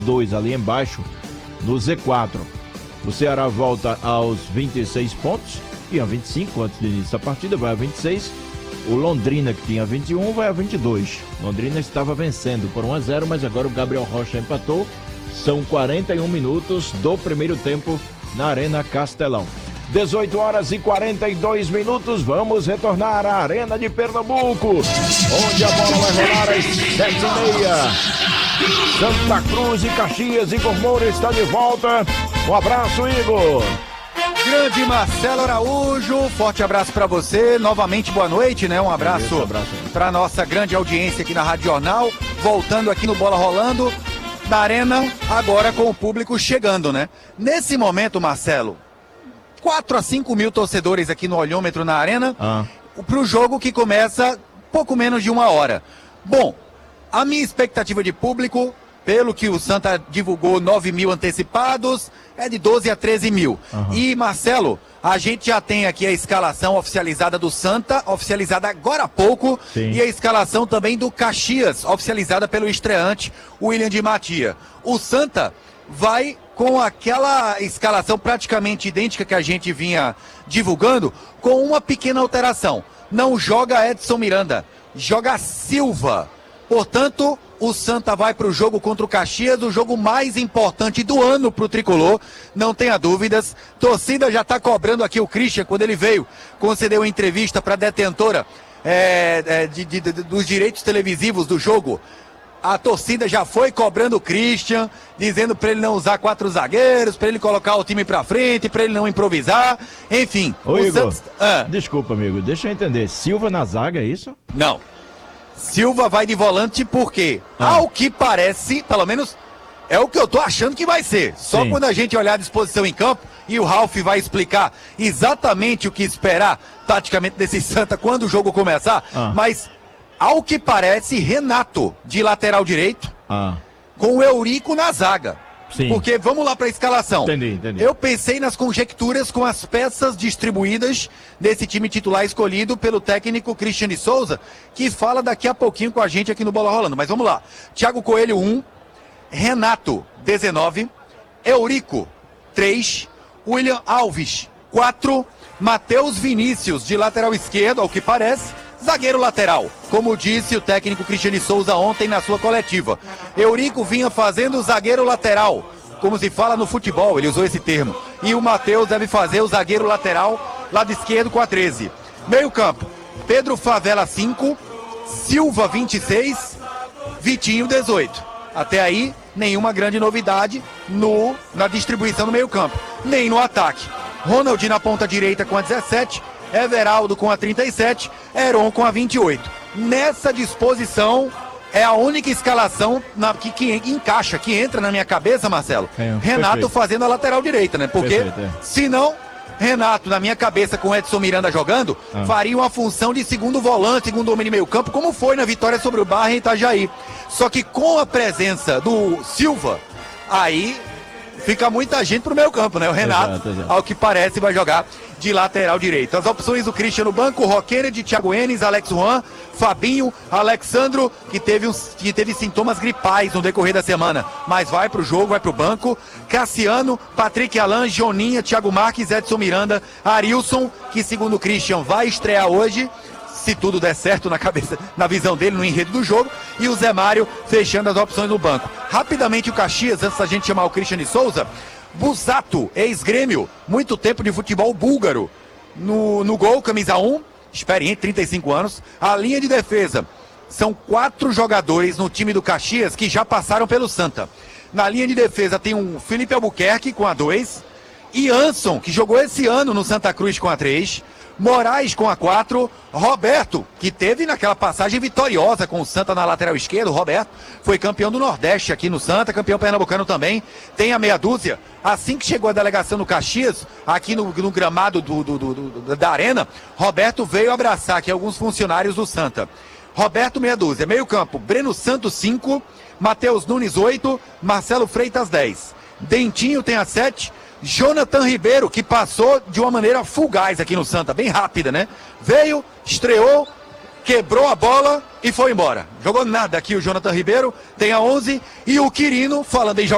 2 ali embaixo no Z4. O Ceará volta aos 26 pontos, tinha 25 antes do início da partida, vai a 26. O Londrina, que tinha 21, vai a 22. Londrina estava vencendo por 1-0, mas agora o Gabriel Rocha empatou. São 41 minutos do primeiro tempo na Arena Castelão. 18 horas e 42 minutos, vamos retornar à Arena de Pernambuco, onde a bola vai rolar às 7h30. Santa Cruz e Caxias, Igor Moura está de volta. Um abraço, Igor. Grande Marcelo Araújo, forte abraço para você, novamente boa noite, né? Um abraço para nossa grande audiência aqui na Rádio Jornal, voltando aqui no Bola Rolando, na Arena, agora com o público chegando, né? Nesse momento, Marcelo, 4 a 5 mil torcedores aqui no olhômetro na Arena, para o jogo que começa pouco menos de 1 hora. Bom, a minha expectativa de público, pelo que o Santa divulgou, 9 mil antecipados, é de 12 a 13 mil. E, Marcelo, a gente já tem aqui a escalação oficializada do Santa, oficializada agora há pouco, e a escalação também do Caxias, oficializada pelo estreante William de Matia. O Santa vai com aquela escalação praticamente idêntica que a gente vinha divulgando, com uma pequena alteração. Não joga Edson Miranda, joga Silva. Portanto, o Santa vai para o jogo contra o Caxias, o jogo mais importante do ano para o Tricolor, não tenha dúvidas. Torcida já está cobrando aqui o Christian, quando ele veio, concedeu uma entrevista para a detentora dos direitos televisivos do jogo. A torcida já foi cobrando o Christian, dizendo para ele não usar 4 zagueiros, para ele colocar o time para frente, para ele não improvisar, enfim. Ô, Igor, desculpa, amigo, deixa eu entender. Silva na zaga, é isso? Não. Silva vai de volante porque, ao que parece, pelo menos é o que eu tô achando que vai ser. Só quando a gente olhar a disposição em campo e o Ralf vai explicar exatamente o que esperar taticamente desse Santa quando o jogo começar. Mas, ao que parece, Renato de lateral direito com o Eurico na zaga. Porque vamos lá para a escalação. Entendi. Eu pensei nas conjecturas com as peças distribuídas desse time titular escolhido pelo técnico Christian de Souza, que fala daqui a pouquinho com a gente aqui no Bola Rolando. Mas vamos lá. Thiago Coelho, 1. Renato, 19. Eurico, 3. William Alves, 4. Matheus Vinícius, de lateral esquerdo, ao que parece. Zagueiro lateral, como disse o técnico Christian de Souza ontem na sua coletiva. Eurico vinha fazendo o zagueiro lateral, como se fala no futebol, ele usou esse termo. E o Matheus deve fazer o zagueiro lateral, lado esquerdo com a 13. Meio campo, Pedro Favela 5, Silva 26, Vitinho 18. Até aí, nenhuma grande novidade na distribuição do meio campo, nem no ataque. Ronald na ponta direita com a 17, Everaldo com a 37, Heron com a 28. Nessa disposição é a única escalação que encaixa, que entra na minha cabeça, Marcelo. Renato fazendo a lateral direita, né? Porque se não, Renato, na minha cabeça, com Edson Miranda jogando, faria uma função de segundo volante, segundo homem de meio campo, como foi na vitória sobre o Barra em Itajaí. Só que com a presença do Silva, aí fica muita gente pro meio campo, né? O Renato, ao que parece, vai jogar de lateral direito. As opções do Christian no banco: Roquene, Thiago Enes, Alex Juan, Fabinho, Alexandro, que teve sintomas gripais no decorrer da semana, mas vai pro jogo, vai pro banco. Cassiano, Patrick Alan, Joninha, Thiago Marques, Edson Miranda, Arilson, que segundo o Christian vai estrear hoje, se tudo der certo na visão dele, no enredo do jogo, e o Zé Mário fechando as opções no banco. Rapidamente o Caxias, antes da gente chamar o Christian de Souza. Busato, ex-grêmio, muito tempo de futebol búlgaro, no gol, camisa 1, experiente, 35 anos. A linha de defesa, são 4 jogadores no time do Caxias que já passaram pelo Santa. Na linha de defesa tem um Felipe Albuquerque com a 2, Ianson, que jogou esse ano no Santa Cruz com a 3, Moraes com a 4, Roberto, que teve naquela passagem vitoriosa com o Santa na lateral esquerda. O Roberto foi campeão do Nordeste aqui no Santa, campeão pernambucano também, tem a meia dúzia. Assim que chegou a delegação no Caxias, aqui no gramado da Arena, Roberto veio abraçar aqui alguns funcionários do Santa. Roberto, meia dúzia. Meio campo, Breno Santos 5, Matheus Nunes 8, Marcelo Freitas 10. Dentinho tem a 7, Jonathan Ribeiro, que passou de uma maneira fugaz aqui no Santa, bem rápida, né? Veio, estreou, quebrou a bola e foi embora. Jogou nada aqui o Jonathan Ribeiro, tem a 11, e o Quirino, falando em jogador